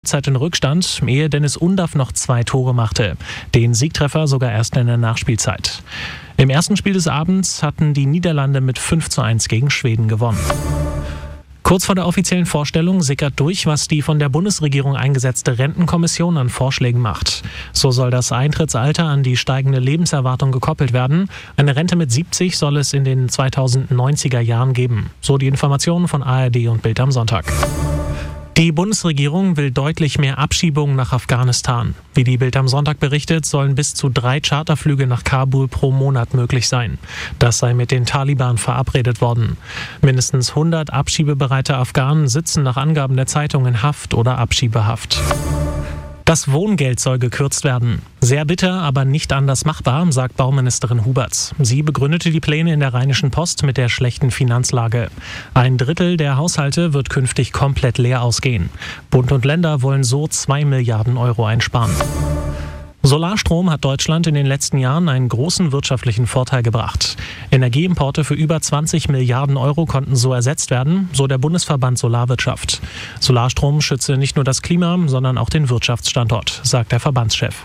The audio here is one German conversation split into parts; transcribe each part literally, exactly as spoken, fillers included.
Zeit in Rückstand, ehe Dennis Undaff noch zwei Tore machte. Den Siegtreffer sogar erst in der Nachspielzeit. Im ersten Spiel des Abends hatten die Niederlande mit fünf zu eins gegen Schweden gewonnen. Kurz vor der offiziellen Vorstellung sickert durch, was die von der Bundesregierung eingesetzte Rentenkommission an Vorschlägen macht. So soll das Eintrittsalter an die steigende Lebenserwartung gekoppelt werden. Eine Rente mit siebzig soll es in den zweitausendneunziger Jahren geben. So die Informationen von A R D und Bild am Sonntag. Die Bundesregierung will deutlich mehr Abschiebungen nach Afghanistan. Wie die Bild am Sonntag berichtet, sollen bis zu drei Charterflüge nach Kabul pro Monat möglich sein. Das sei mit den Taliban verabredet worden. Mindestens hundert abschiebebereite Afghanen sitzen nach Angaben der Zeitung in Haft oder Abschiebehaft. Das Wohngeld soll gekürzt werden. Sehr bitter, aber nicht anders machbar, sagt Bauministerin Huberts. Sie begründete die Pläne in der Rheinischen Post mit der schlechten Finanzlage. Ein Drittel der Haushalte wird künftig komplett leer ausgehen. Bund und Länder wollen so zwei Milliarden Euro einsparen. Solarstrom hat Deutschland in den letzten Jahren einen großen wirtschaftlichen Vorteil gebracht. Energieimporte für über zwanzig Milliarden Euro konnten so ersetzt werden, so der Bundesverband Solarwirtschaft. Solarstrom schütze nicht nur das Klima, sondern auch den Wirtschaftsstandort, sagt der Verbandschef.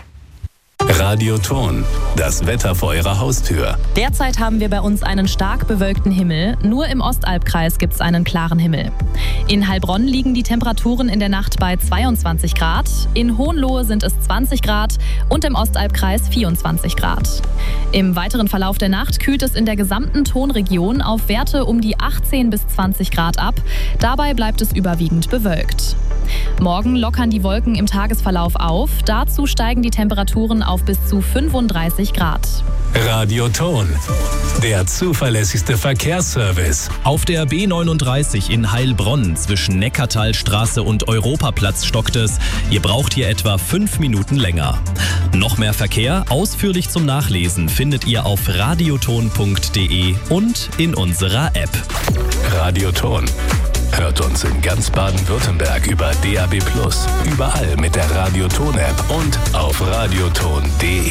Radioton, das Wetter vor Ihrer Haustür. Derzeit haben wir bei uns einen stark bewölkten Himmel. Nur im Ostalbkreis gibt es einen klaren Himmel. In Heilbronn liegen die Temperaturen in der Nacht bei zweiundzwanzig Grad. In Hohenlohe sind es zwanzig Grad und im Ostalbkreis vierundzwanzig Grad. Im weiteren Verlauf der Nacht kühlt es in der gesamten Tonregion auf Werte um die achtzehn bis zwanzig Grad ab. Dabei bleibt es überwiegend bewölkt. Morgen lockern die Wolken im Tagesverlauf auf. Dazu steigen die Temperaturen auf bis zu fünfunddreißig Grad. Radioton, der zuverlässigste Verkehrsservice. Auf der B neununddreißig in Heilbronn zwischen Neckartalstraße und Europaplatz stockt es. Ihr braucht hier etwa fünf Minuten länger. Noch mehr Verkehr, ausführlich zum Nachlesen, findet ihr auf radioton punkt de und in unserer App. Radioton. Hört uns in ganz Baden-Württemberg über D A B plus, überall mit der Radioton-App und auf radioton punkt de.